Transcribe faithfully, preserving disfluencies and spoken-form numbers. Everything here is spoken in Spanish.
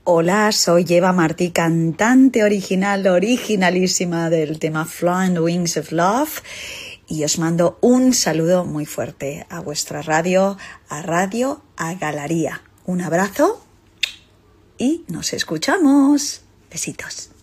Hola, soy Eva Martí, cantante original, originalísima del tema Flying Wings of Love, y os mando un saludo muy fuerte a vuestra radio, a Radio A Galaría. Un abrazo y nos escuchamos. Besitos.